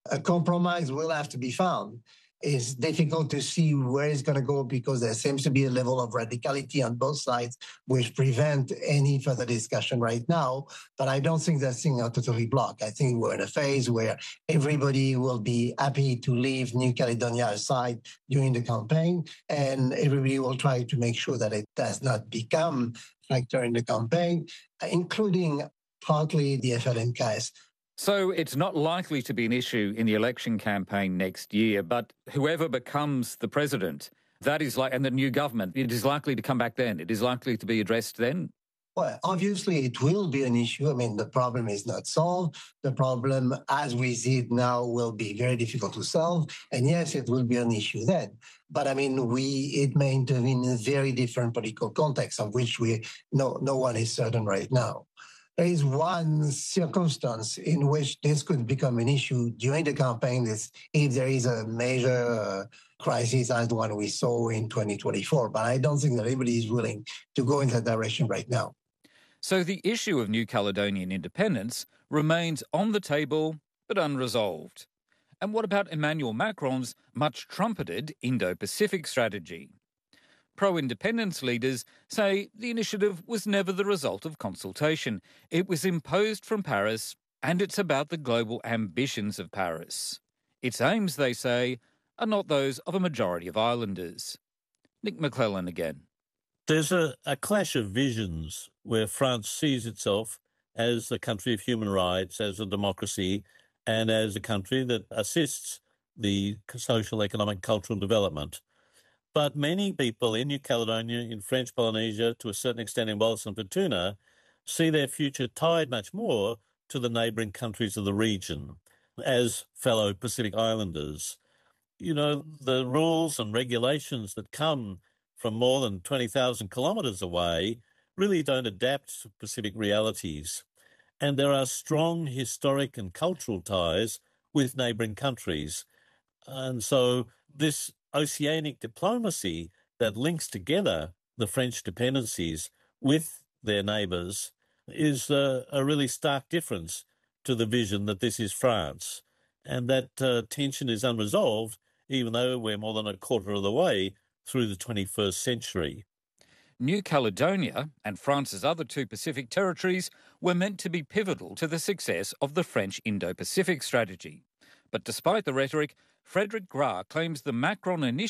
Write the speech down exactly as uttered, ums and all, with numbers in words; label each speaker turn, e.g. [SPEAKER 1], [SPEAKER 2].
[SPEAKER 1] A compromise will have to be found. It's difficult to see where it's going to go because there seems to be a level of radicality on both sides which prevent any further discussion right now. But I don't think that things are totally blocked. I think we're in a phase where everybody will be happy to leave New Caledonia aside during the campaign, and everybody will try to make sure that it does not become a factor in the campaign, including partly the F L N K S.
[SPEAKER 2] So it's not likely to be an issue in the election campaign next year, but whoever becomes the president, that is like, and the new government, it is likely to come back then. It is likely to be addressed then.
[SPEAKER 1] Well, obviously it will be an issue. I mean, the problem is not solved. The problem, as we see it now, will be very difficult to solve. And yes, it will be an issue then. But I mean, we it may intervene in a very different political context of which we no no one is certain right now. There is one circumstance in which this could become an issue during the campaign is if there is a major uh, crisis as the one we saw in twenty twenty-four. But I don't think that anybody is willing to go in that direction right now.
[SPEAKER 2] So the issue of New Caledonian independence remains on the table but unresolved. And what about Emmanuel Macron's much trumpeted Indo-Pacific strategy? Pro-independence leaders say the initiative was never the result of consultation. It was imposed from Paris, and it's about the global ambitions of Paris. Its aims, they say, are not those of a majority of islanders. Nick McClellan again.
[SPEAKER 3] There's a, a clash of visions where France sees itself as a country of human rights, as a democracy, and as a country that assists the social, economic, cultural development. But many people in New Caledonia, in French Polynesia, to a certain extent in Wallis and Futuna, see their future tied much more to the neighbouring countries of the region as fellow Pacific Islanders. You know, the rules and regulations that come from more than twenty thousand kilometres away really don't adapt to Pacific realities. And there are strong historic and cultural ties with neighbouring countries. And so this oceanic diplomacy that links together the French dependencies with their neighbours is a, a really stark difference to the vision that this is France. And that uh, tension is unresolved, even though we're more than a quarter of the way through the twenty-first century.
[SPEAKER 2] New Caledonia and France's other two Pacific territories were meant to be pivotal to the success of the French Indo-Pacific strategy. But despite the rhetoric, Frédéric Gras claims the Macron initiative